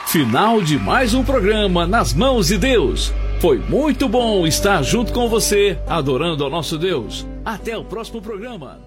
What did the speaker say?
Final de mais um programa nas mãos de Deus. Foi muito bom estar junto com você, adorando ao nosso Deus. Até o próximo programa.